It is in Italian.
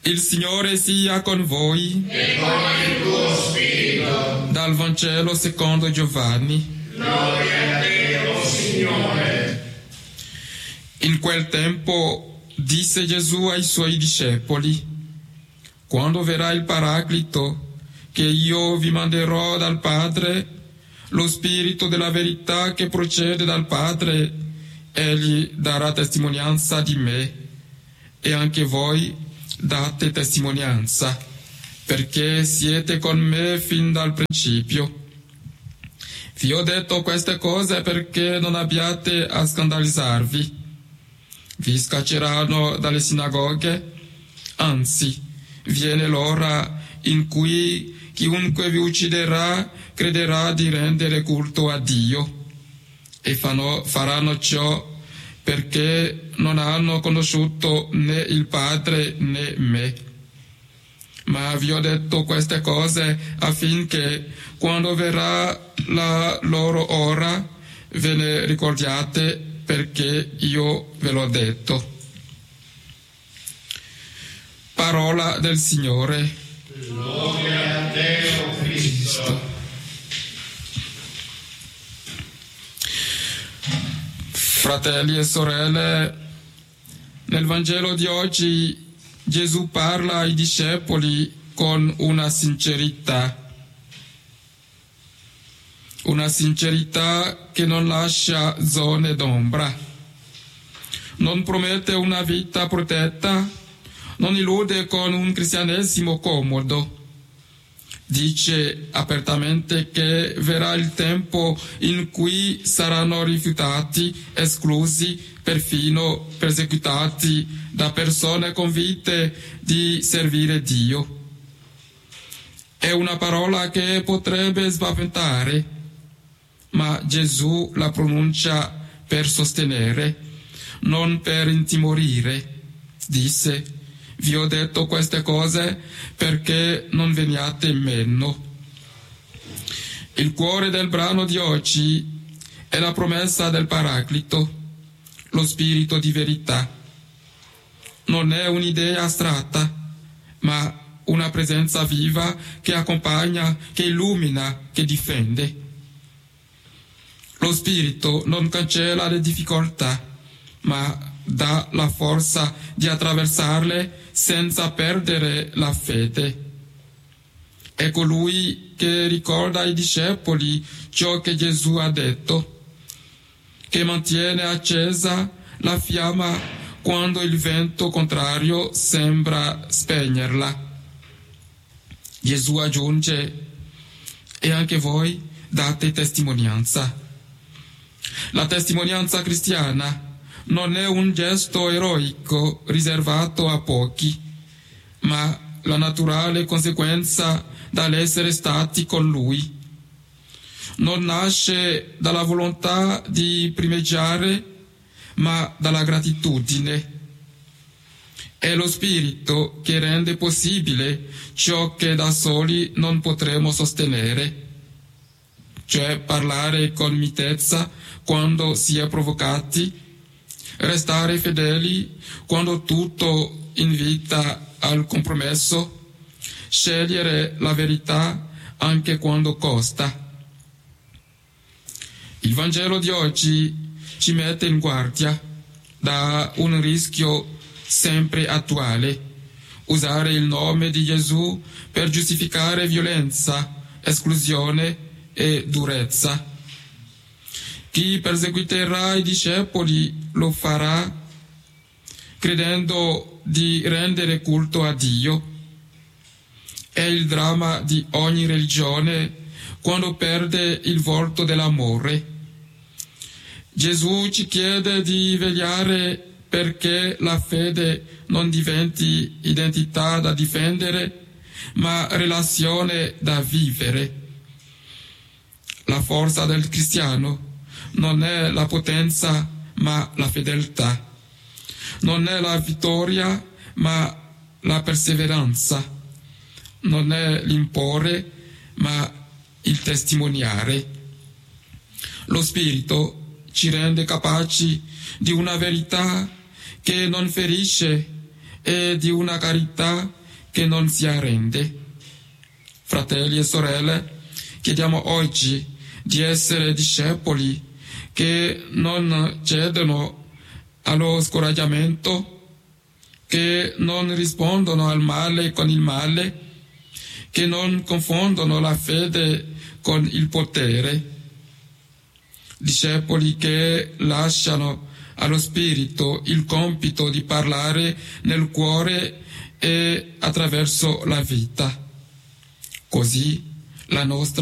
Il Signore sia con voi. E con il tuo spirito. Dal Vangelo secondo Giovanni. Gloria a te, o Signore. In quel tempo disse Gesù ai suoi discepoli: quando verrà il Paraclito, che io vi manderò dal Padre, lo Spirito della verità che procede dal Padre, egli darà testimonianza di me, e anche voi date testimonianza, perché siete con me fin dal principio. Vi ho detto queste cose perché non abbiate a scandalizzarvi. Vi scacceranno dalle sinagoghe, anzi, viene l'ora in cui chiunque vi ucciderà crederà di rendere culto a Dio, e faranno ciò perché non hanno conosciuto né il Padre né me. Ma vi ho detto queste cose affinché, quando verrà la loro ora, ve ne ricordiate, perché io ve l'ho detto. Parola del Signore. Gloria a te, o Cristo. Fratelli e sorelle, nel Vangelo di oggi Gesù parla ai discepoli con una sincerità che non lascia zone d'ombra. Non promette una vita protetta, non illude con un cristianesimo comodo. Dice apertamente che verrà il tempo in cui saranno rifiutati, esclusi, perfino perseguitati da persone convinte di servire Dio. È una parola che potrebbe spaventare, ma Gesù la pronuncia per sostenere, non per intimorire. Disse: vi ho detto queste cose perché non veniate meno. Il cuore del brano di oggi è la promessa del Paraclito, lo Spirito di verità. Non è un'idea astratta, ma una presenza viva che accompagna, che illumina, che difende. Lo Spirito non cancella le difficoltà, ma dà la forza di attraversarle senza perdere la fede. È colui che ricorda ai discepoli ciò che Gesù ha detto, che mantiene accesa la fiamma quando il vento contrario sembra spegnerla. Gesù aggiunge: e anche voi date testimonianza. La testimonianza cristiana non è un gesto eroico riservato a pochi, ma la naturale conseguenza dall'essere stati con Lui. Non nasce dalla volontà di primeggiare, ma dalla gratitudine. È lo Spirito che rende possibile ciò che da soli non potremo sostenere, cioè parlare con mitezza quando si è provocati, restare fedeli quando tutto invita al compromesso, scegliere la verità anche quando costa. Il Vangelo di oggi ci mette in guardia da un rischio sempre attuale: usare il nome di Gesù per giustificare violenza, esclusione e durezza. Chi perseguiterà i discepoli lo farà credendo di rendere culto a Dio. È il dramma di ogni religione quando perde il volto dell'amore. Gesù ci chiede di vegliare perché la fede non diventi identità da difendere, ma relazione da vivere. La forza del cristiano non è la potenza, ma la fedeltà. Non è la vittoria, ma la perseveranza. Non è l'imporre, ma il testimoniare. Lo Spirito ci rende capaci di una verità che non ferisce e di una carità che non si arrende. Fratelli e sorelle, chiediamo oggi di essere discepoli che non cedono allo scoraggiamento, che non rispondono al male con il male, che non confondono la fede con il potere. Discepoli che lasciano allo Spirito il compito di parlare nel cuore e attraverso la vita. Così la nostra